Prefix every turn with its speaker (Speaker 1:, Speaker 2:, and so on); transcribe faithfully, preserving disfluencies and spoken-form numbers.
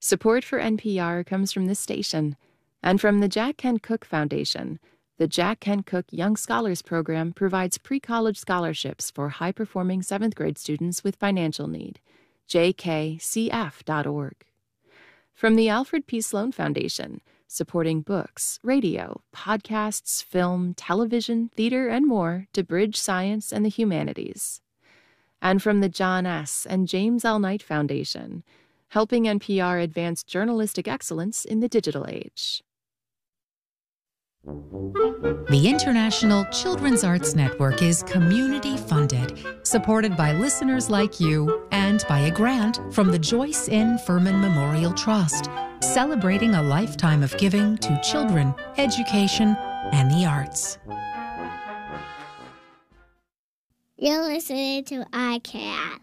Speaker 1: Support for N P R comes from this station and from the Jack Kent Cooke Foundation. The Jack Kent Cooke Young Scholars Program provides pre-college scholarships for high-performing seventh grade students with financial need. j k c f dot org. From the Alfred P. Sloan Foundation, supporting books, radio, podcasts, film, television, theater, and more to bridge science and the humanities. And from the John S. and James L. Knight Foundation, helping N P R advance journalistic excellence in the digital age.
Speaker 2: The International Children's Arts Network is community-funded, supported by listeners like you, and by a grant from the Joyce N. Furman Memorial Trust, celebrating a lifetime of giving to children, education, and the arts.
Speaker 3: You're listening to iCat.